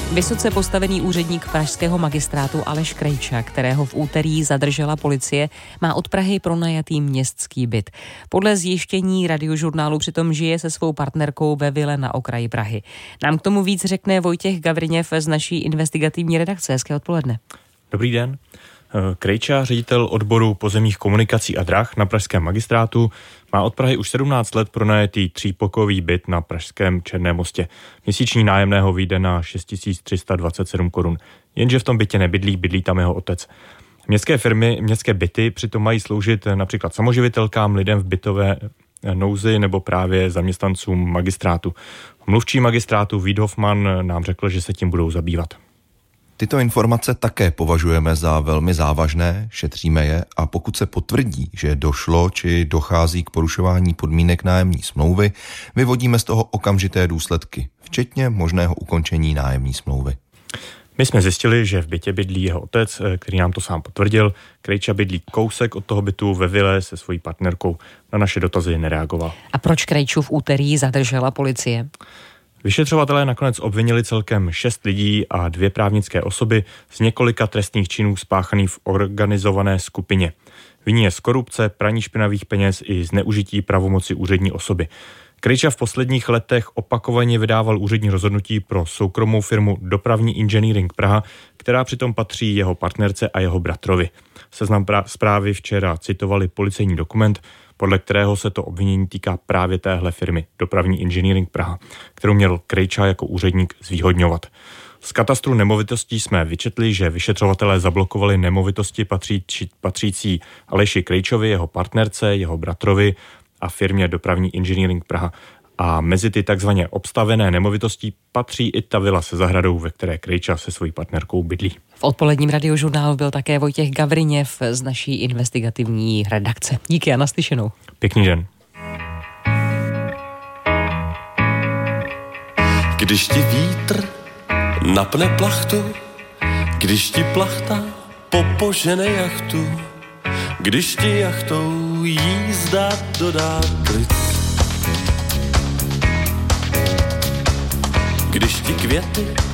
Vysoce postavený úředník pražského magistrátu Aleš Krejča, kterého v úterý zadržela policie, má od Prahy pronajatý městský byt. Podle zjištění Radiožurnálu přitom žije se svou partnerkou ve vile na okraji Prahy. Nám k tomu víc řekne Vojtěch Gavriněv z naší investigativní redakce. Hezké odpoledne. Dobrý den. Krejča, ředitel odboru pozemních komunikací a drah na pražském magistrátu, má od Prahy už 17 let pronajatý třípokojový byt na pražském Černém mostě. Měsíční nájemného vyjde na 6327 korun. Jenže v tom bytě nebydlí, bydlí tam jeho otec. Městské byty přitom mají sloužit například samoživitelkám, lidem v bytové nouzi nebo právě zaměstnancům magistrátu. Mluvčí magistrátu Vít Hofman nám řekl, že se tím budou zabývat. Tyto informace také považujeme za velmi závažné, šetříme je a pokud se potvrdí, že došlo či dochází k porušování podmínek nájemní smlouvy, vyvodíme z toho okamžité důsledky, včetně možného ukončení nájemní smlouvy. My jsme zjistili, že v bytě bydlí jeho otec, který nám to sám potvrdil. Krejča bydlí kousek od toho bytu ve vile se svojí partnerkou. Na naše dotazy nereagoval. A proč Krejču v úterý zadržela policie? Vyšetřovatelé nakonec obvinili celkem 6 lidí a 2 právnické osoby z několika trestných činů spáchaných v organizované skupině. Viní je z korupce, praní špinavých peněz i zneužití pravomoci úřední osoby. Krejča v posledních letech opakovaně vydával úřední rozhodnutí pro soukromou firmu Dopravní inženýring Praha, která přitom patří jeho partnerce a jeho bratrovi. Seznam zprávy včera citovali policejní dokument, podle kterého se to obvinění týká právě téhle firmy Dopravní inženýring Praha, kterou měl Krejča jako úředník zvýhodňovat. Z katastru nemovitostí jsme vyčetli, že vyšetřovatelé zablokovali nemovitosti patřící Aleši Krejčovi, jeho partnerce, jeho bratrovi a firmě Dopravní inženýring Praha. A mezi ty takzvaně obstavené nemovitosti patří i ta vila se zahradou, ve které Krejča se svojí partnerkou bydlí. V odpoledním Radiožurnálu byl také Vojtěch Gavriněv z naší investigativní redakce. Díky a naslyšenou. Pěkný den. Když ti vítr napne plachtu, když ti plachta popožene jachtu, když ti jachtou jízda dodá klid, když ti květy